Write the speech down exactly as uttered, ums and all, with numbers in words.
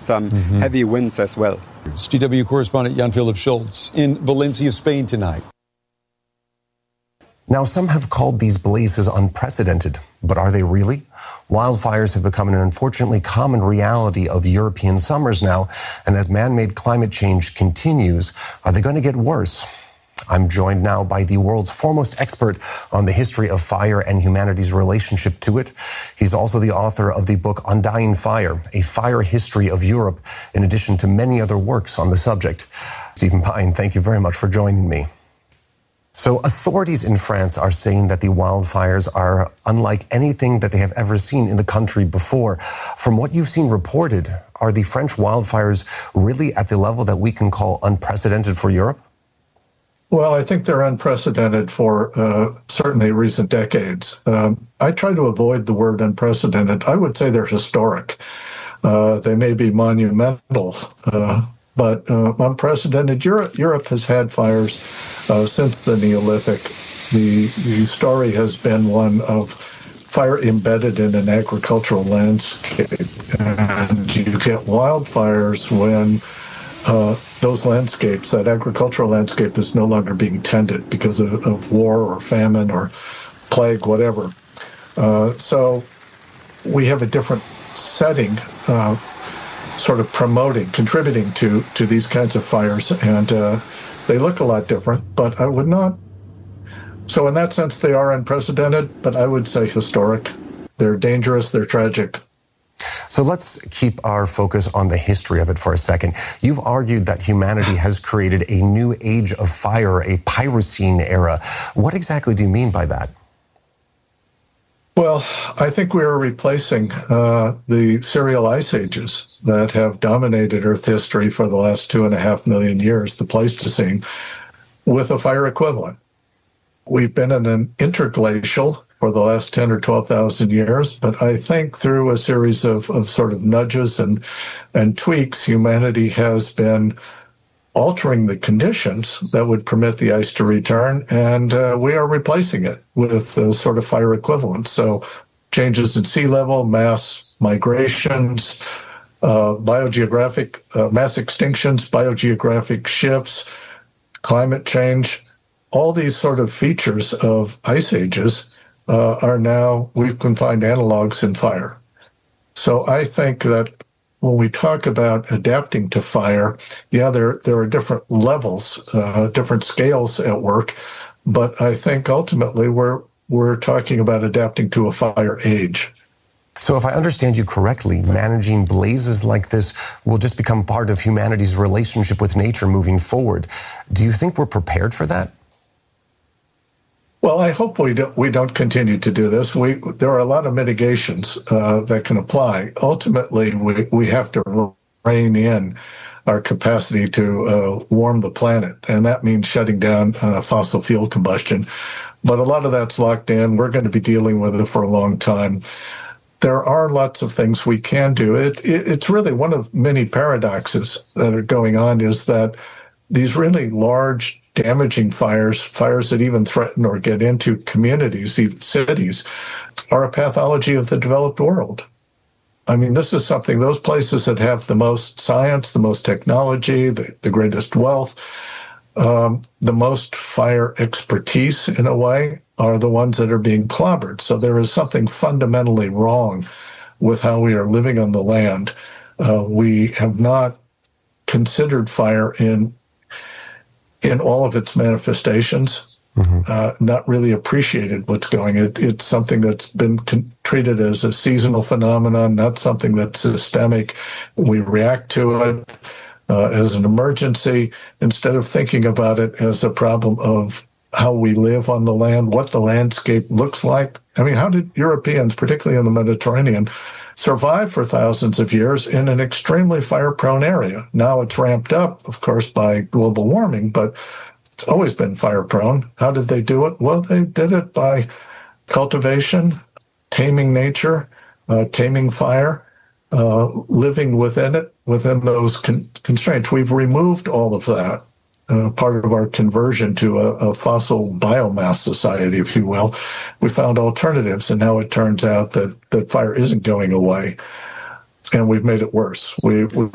some mm-hmm. heavy winds as well. D W correspondent Jan-Philipp Schultz in Valencia, Spain tonight. Now, some have called these blazes unprecedented, but are they really? Wildfires have become an unfortunately common reality of European summers now, and as man-made climate change continues, are they going to get worse? I'm joined now by the world's foremost expert on the history of fire and humanity's relationship to it. He's also the author of the book Undying Fire, A Fire History of Europe, in addition to many other works on the subject. Stephen Pine, thank you very much for joining me. So authorities in France are saying that the wildfires are unlike anything that they have ever seen in the country before. From what you've seen reported, are the French wildfires really at the level that we can call unprecedented for Europe? Well, I think they're unprecedented for uh, certainly recent decades. Um, I try to avoid the word unprecedented. I would say they're historic. Uh, they may be monumental, uh, but uh, unprecedented. Europe, Europe has had fires uh, since the Neolithic. The, the story has been one of fire embedded in an agricultural landscape. And you get wildfires when uh, those landscapes, that agricultural landscape, is no longer being tended because of, of war or famine or plague, whatever. Uh, so we have a different setting uh, sort of promoting, contributing to, to these kinds of fires, and uh, they look a lot different, but I would not. So in that sense, they are unprecedented, but I would say historic. They're dangerous, they're tragic. So let's keep our focus on the history of it for a second. You've argued that humanity has created a new age of fire, a Pyrocene era. What exactly do you mean by that? Well, I think we are replacing uh, the serial ice ages that have dominated Earth history for the last two and a half million years, the Pleistocene, with a fire equivalent. We've been in an interglacial for the last ten or twelve thousand years, but I think through a series of, of sort of nudges and, and tweaks, humanity has been altering the conditions that would permit the ice to return, and uh, we are replacing it with a sort of fire equivalent. So changes in sea level, mass migrations, uh, biogeographic, uh, mass extinctions, biogeographic shifts, climate change, all these sort of features of ice ages uh, are now, we can find analogs in fire. So I think that when we talk about adapting to fire, yeah, there there are different levels, uh, different scales at work, but I think ultimately we're we're talking about adapting to a fire age. So if I understand you correctly, managing blazes like this will just become part of humanity's relationship with nature moving forward. Do you think we're prepared for that? Well, I hope we don't, we don't continue to do this. We there are a lot of mitigations uh, that can apply. Ultimately, we, we have to rein in our capacity to uh, warm the planet, and that means shutting down uh, fossil fuel combustion. But a lot of that's locked in. We're going to be dealing with it for a long time. There are lots of things we can do. It, it, it's really one of many paradoxes that are going on, is that these really large, damaging fires, fires that even threaten or get into communities, even cities, are a pathology of the developed world. I mean, this is something, those places that have the most science, the most technology, the, the greatest wealth, um, the most fire expertise, in a way, are the ones that are being clobbered. So there is something fundamentally wrong with how we are living on the land. Uh, we have not considered fire in in all of its manifestations, mm-hmm. uh, not really appreciated what's going on. It, it's something that's been con- treated as a seasonal phenomenon, not something that's systemic. We react to it uh, as an emergency instead of thinking about it as a problem of how we live on the land, what the landscape looks like. I mean, how did Europeans, particularly in the Mediterranean, survive for thousands of years in an extremely fire-prone area? Now it's ramped up, of course, by global warming, but it's always been fire-prone. How did they do it? Well, they did it by cultivation, taming nature, uh, taming fire, uh, living within it, within those con- constraints. We've removed all of that. Uh, part of our conversion to a, a fossil biomass society, if you will. We found alternatives, and now it turns out that, that fire isn't going away, and we've made it worse. We, we